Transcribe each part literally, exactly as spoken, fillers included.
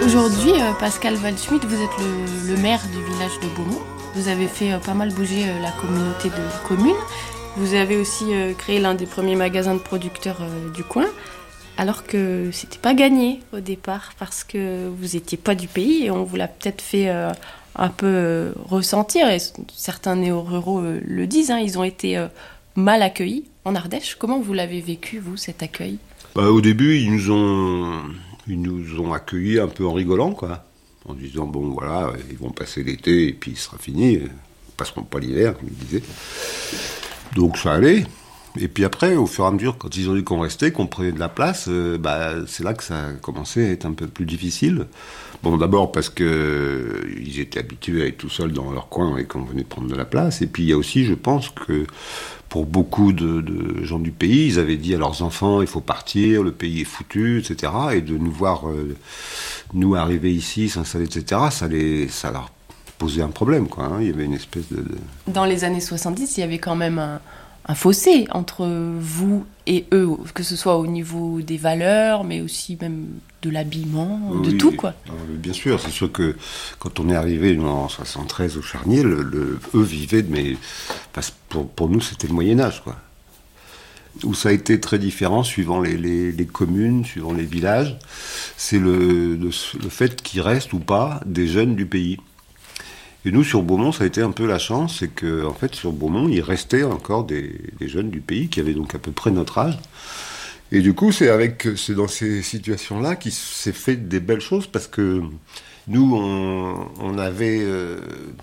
Aujourd'hui, euh, Pascal Waldschmidt, vous êtes le, le maire du village de Beaumont. Vous avez fait euh, pas mal bouger euh, la communauté de communes. Vous avez aussi euh, créé l'un des premiers magasins de producteurs euh, du coin, alors que c'était pas gagné au départ parce que vous étiez pas du pays et on vous l'a peut-être fait euh, un peu euh, ressentir. Et certains néo-ruraux euh, le disent, hein, ils ont été euh, mal accueillis en Ardèche. Comment vous l'avez vécu, vous, cet accueil ? Bah, au début, ils nous ont, ils nous ont accueillis un peu en rigolant, quoi, en disant bon voilà, ils vont passer l'été et puis il sera fini, ils passeront pas l'hiver, comme ils disaient. Donc ça allait. Et puis après, au fur et à mesure, quand ils ont dit qu'on restait, qu'on prenait de la place, euh, bah, c'est là que ça a commencé à être un peu plus difficile. Bon, d'abord parce que euh, ils étaient habitués à être tout seuls dans leur coin et qu'on venait prendre de la place. Et puis il y a aussi, je pense que pour beaucoup de, de gens du pays, ils avaient dit à leurs enfants, il faut partir, le pays est foutu, et cetera. Et de nous voir, euh, nous arriver ici, s'installer, et cetera, ça, les, ça leur posait un problème, quoi. Hein. Il y avait une espèce de, de... Dans les années soixante-dix, il y avait quand même un... un fossé entre vous et eux, que ce soit au niveau des valeurs, mais aussi même de l'habillement, oui, de tout, quoi. Bien sûr, c'est sûr que quand on est arrivé en soixante-treize au Charnier, le, le, eux vivaient, mais pour, pour nous c'était le Moyen-Âge, quoi. Où ça a été très différent suivant les, les, les communes, suivant les villages, c'est le, le, le fait qu'il reste ou pas des jeunes du pays. Et nous, sur Beaumont, ça a été un peu la chance, c'est que, en fait, sur Beaumont, il restait encore des, des jeunes du pays qui avaient donc à peu près notre âge. Et du coup, c'est avec, c'est dans ces situations-là qu'il s'est fait des belles choses, parce que nous, on, on avait, euh,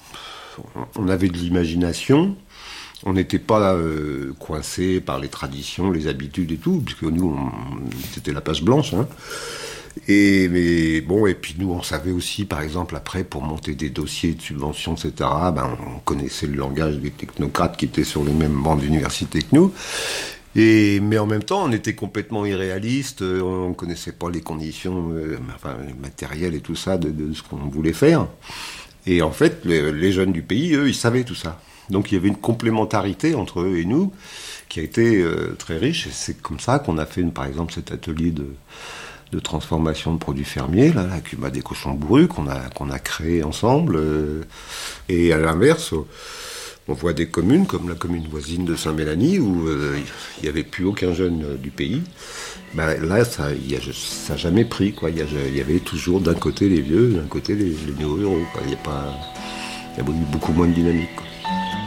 on avait de l'imagination. On n'était pas euh, coincés par les traditions, les habitudes et tout, puisque nous, on, c'était la page blanche, hein. Et, mais bon, et puis nous, on savait aussi, par exemple, après, pour monter des dossiers de subventions, et cetera, ben, on connaissait le langage des technocrates qui étaient sur les mêmes bancs d'université que nous. Et, mais en même temps, on était complètement irréalistes, on ne connaissait pas les conditions euh, enfin, matérielles et tout ça de, de ce qu'on voulait faire. Et en fait, les, les jeunes du pays, eux, ils savaient tout ça. Donc il y avait une complémentarité entre eux et nous qui a été euh, très riche. Et c'est comme ça qu'on a fait, par exemple, cet atelier de... de transformation de produits fermiers, là, la Cuma des cochons bourrus, qu'on a, qu'on a créé ensemble. Euh, et à l'inverse, on voit des communes, comme la commune voisine de Saint-Mélanie, où euh, il n'y avait plus aucun jeune euh, du pays. Ben, là, ça n'a jamais pris, quoi. Il y, a, il y avait toujours d'un côté les vieux, d'un côté les, les néo-ruraux, quoi. Il y a pas, il y a eu beaucoup moins de dynamique, quoi.